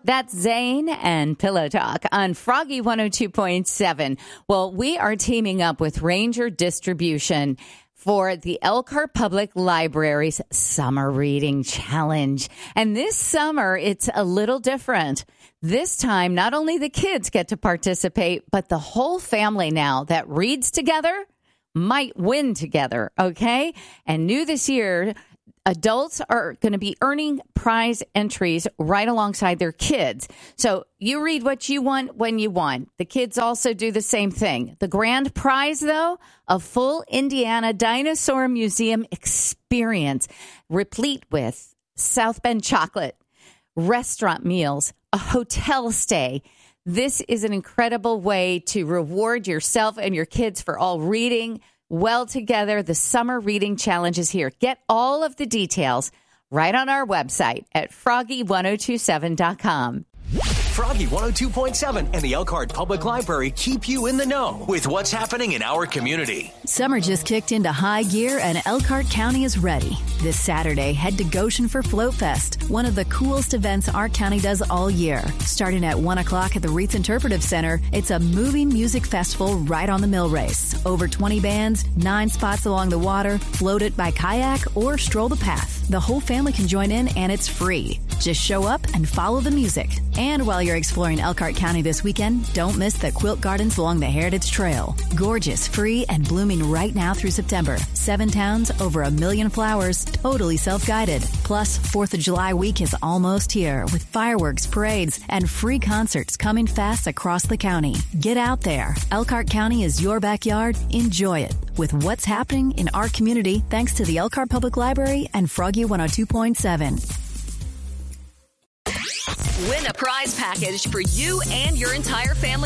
That's Zane and Pillow Talk on Froggy 102.7. Well, we are teaming up with Ranger Distribution for the Elkhart Public Library's Summer Reading Challenge. And this summer, it's a little different. This time, not only the kids get to participate, but the whole family now that reads together might win together, okay? And new this year, adults are going to be earning prize entries right alongside their kids. So you read what you want when you want. The kids also do the same thing. The grand prize, though, a full Indiana Dinosaur Museum experience, replete with South Bend chocolate, restaurant meals, a hotel stay. This is an incredible way to reward yourself and your kids for all reading well together. The Summer Reading Challenge is here. Get all of the details right on our website at froggy1027.com. Froggy 102.7 and the Elkhart Public Library keep you in the know with what's happening in our community. Summer just kicked into high gear and Elkhart County is ready. This Saturday, head to Goshen for Float Fest, one of the coolest events our county does all year. Starting at 1 o'clock at the Reitz Interpretive Center, it's a moving music festival right on the mill race. Over 20 bands, 9 spots along the water, float it by kayak or stroll the path. The whole family can join in and it's free. Just show up and follow the music. And while you're exploring Elkhart County this weekend, don't miss the quilt gardens along the Heritage Trail. Gorgeous, free, and blooming right now through September. 7 towns, over 1 million flowers, totally self-guided. Plus, 4th of July week is almost here with fireworks, parades, and free concerts coming fast across the county. Get out there. Elkhart County is your backyard. Enjoy it with what's happening in our community thanks to the Elkhart Public Library and Froggy 102.7. Win a prize package for you and your entire family.